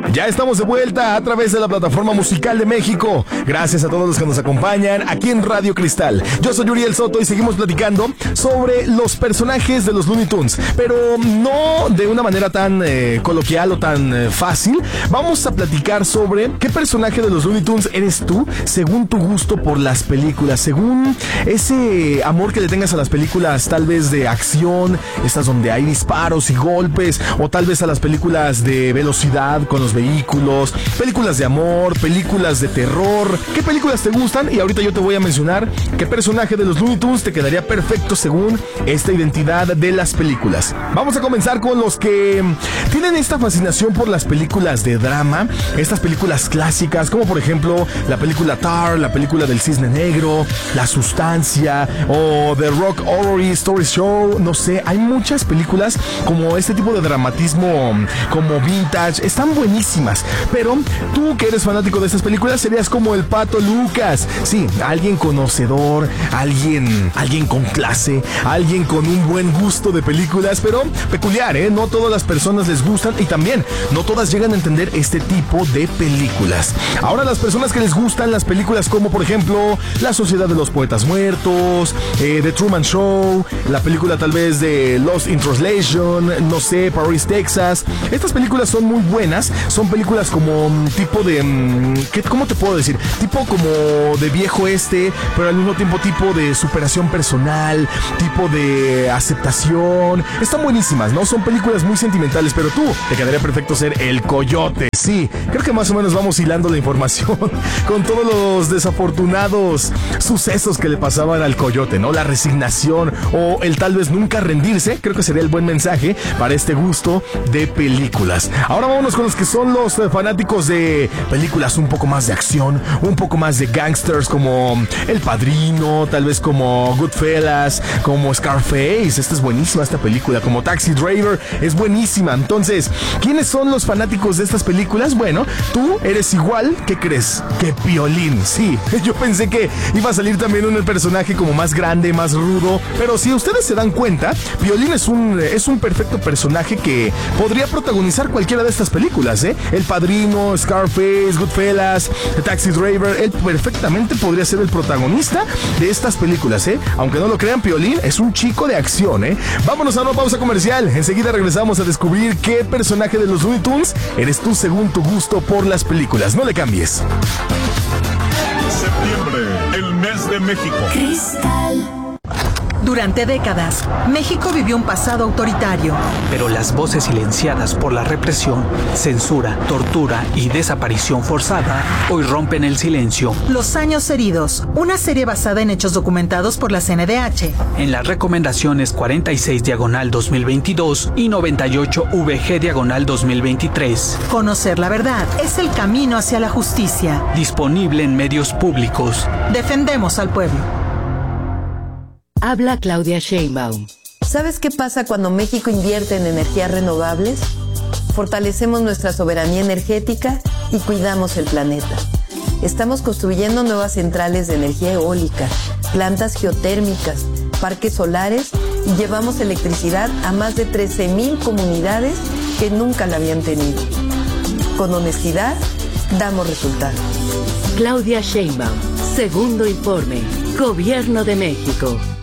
Ya estamos de vuelta a través de la Plataforma Musical de México. Gracias a todos los que nos acompañan aquí en Radio Cristal. Yo soy Uriel Soto y seguimos platicando sobre los personajes de los Looney Tunes, pero no de una manera tan coloquial o tan fácil. Vamos a platicar sobre qué personaje de los Looney Tunes eres tú según tu gusto por las películas, según ese amor que le tengas a las películas, tal vez de acción, estas donde hay disparos y golpes, o tal vez a las películas de velocidad con los vehículos, películas de amor, películas de terror. ¿Qué películas te gustan? Y ahorita yo te voy a mencionar qué personaje de los Looney Tunes te quedaría perfecto según esta identidad de las películas. Vamos a comenzar con los que tienen esta fascinación por las películas de drama, estas películas clásicas, como por ejemplo la película Tar, la película del Cisne Negro, La Sustancia o The Rock Horror Story Show. No sé, hay muchas películas como este tipo de dramatismo como vintage, están buenísimas. Pero tú que eres fanático de estas películas serías como el Pato Lucas. Sí, alguien conocedor, alguien con clase, alguien con un buen gusto de películas, pero peculiar, no todas las personas les gustan y también no todas llegan a entender este tipo de películas. Ahora, las personas que les gustan las películas como por ejemplo La Sociedad de los Poetas Muertos, The Truman Show, la película tal vez de Lost in Translation, no sé, Paris, Texas. Estas películas son muy buenas, son películas como tipo de ¿cómo te puedo decir? Tipo como de viejo pero al mismo tiempo tipo de superación personal, tipo de aceptación. Están buenísimas, ¿no? Son películas muy sentimentales, pero tú te quedaría perfecto ser el Coyote. Sí, creo que más o menos vamos hilando la información con todos los desafortunados sucesos que le pasaban al Coyote, ¿no? La resignación o el tal vez nunca rendirse, creo que sería el buen mensaje para este gusto de películas. Ahora vámonos con los que son los fanáticos de películas un poco más de acción, un poco más de gangsters, como El Padrino, tal vez como Goodfellas, como Scarface. Esta es buenísima esta película, como Taxi Driver, es buenísima. Entonces, ¿quiénes son los fanáticos de estas películas? Bueno, tú eres igual, ¿qué crees? Que Piolín. Sí, yo pensé que iba a salir también un personaje como más grande, más rudo, pero si ustedes se dan cuenta, Piolín es un perfecto personaje que podría protagonizar cualquiera de estas películas, El Padrino, Scarface, Goodfellas, Taxi Driver. Él perfectamente podría ser el protagonista de estas películas, Aunque no lo crean, Piolín es un chico de acción, Vámonos a una pausa comercial. Enseguida regresamos a descubrir qué personaje de los Looney Tunes eres tú según tu gusto por las películas. No le cambies. Septiembre, el mes de México. Cristal. Durante décadas, México vivió un pasado autoritario. Pero las voces silenciadas por la represión, censura, tortura y desaparición forzada hoy rompen el silencio. Los años heridos, una serie basada en hechos documentados por la CNDH. En las recomendaciones 46/2022 y 98/VG/2023. Conocer la verdad es el camino hacia la justicia. Disponible en medios públicos. Defendemos al pueblo. Habla Claudia Sheinbaum. ¿Sabes qué pasa cuando México invierte en energías renovables? Fortalecemos nuestra soberanía energética y cuidamos el planeta. Estamos construyendo nuevas centrales de energía eólica, plantas geotérmicas, parques solares y llevamos electricidad a más de 13,000 comunidades que nunca la habían tenido. Con honestidad, damos resultados. Claudia Sheinbaum, segundo informe, Gobierno de México.